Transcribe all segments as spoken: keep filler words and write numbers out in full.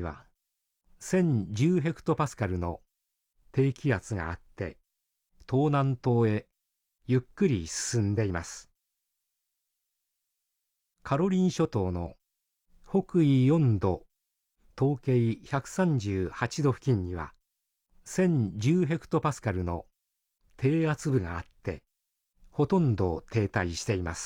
はせんじゅうヘクトパスカルの低気圧があって、東南東へゆっくり進んでいます。カロリン諸島の北緯よんど、東経ひゃくさんじゅうはちど付近にはせんじゅうヘクトパスカルの低圧部があって、ほとんど停滞しています。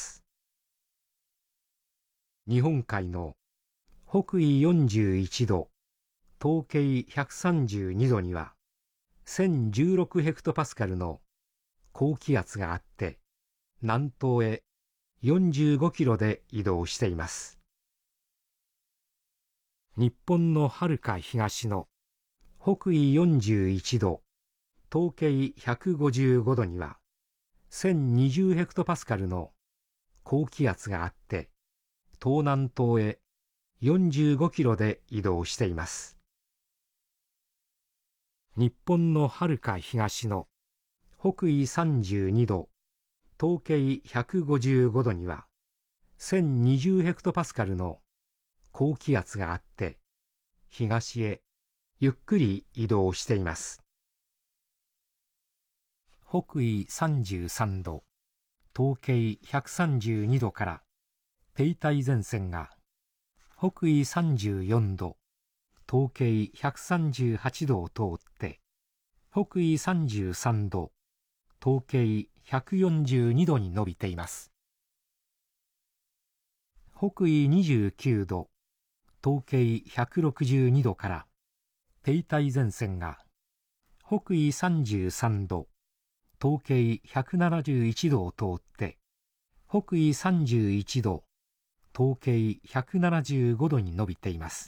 日本海の北緯よんじゅういちど、東経ひゃくさんじゅうにどにはせんじゅうろくヘクトパスカルの高気圧があって、南東へよんじゅうごキロで移動しています。日本のはるか東の北緯よんじゅういちど、東経ひゃくごじゅうごどにはせんにじゅうヘクトパスカルの高気圧があって、東南東へよんじゅうごキロで移動しています。日本のはるか東の北緯さんじゅうにど、東経ひゃくごじゅうごどにはせんにじゅうヘクトパスカルの高気圧があって、東へゆっくり移動しています。北緯さんじゅうさんど、東経ひゃくさんじゅうにどから停滞前線が北緯さんじゅうよんど、東経ひゃくさんじゅうはちどを通って北緯さんじゅうさんど、東経ひゃくよんじゅうにどに伸びています。北緯にじゅうきゅうど、東経ひゃくろくじゅうにどから停滞前線が北緯さんじゅうさんど、東経ひゃくななじゅういちどを通って北緯さんじゅういちど、東経ひゃくななじゅうごどに伸びています。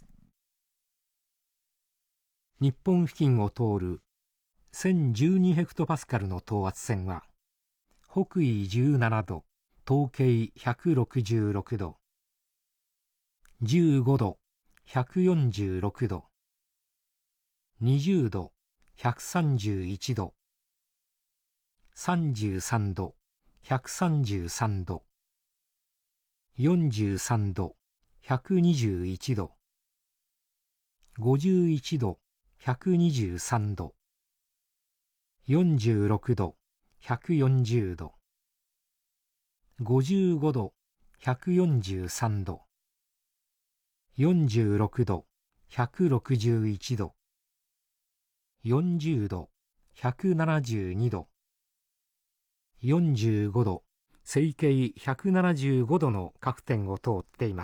日本付近を通るせんじゅうにヘクトパスカルの等圧線は北緯じゅうななど、東経ひゃくろくじゅうろくど、じゅうごど、ひゃくよんじゅうろくど、にじゅうど、ひゃくさんじゅういちど、さんじゅうさんど、ひゃくさんじゅうさんど、よんじゅうさんど、ひゃくにじゅういちど、ごじゅういちど、ひゃくにじゅうさんど、よんじゅうろくど、ひゃくよんじゅうど、ごじゅうごど、ひゃくよんじゅうさんど、よんじゅうろくど、ひゃくろくじゅういちど、よんじゅうど、ひゃくななじゅうにど、よんじゅうごど、西経ひゃくななじゅうごどの各点を通っています。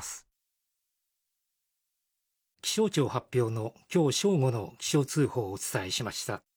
気象庁発表の今日正午の気象通報をお伝えしました。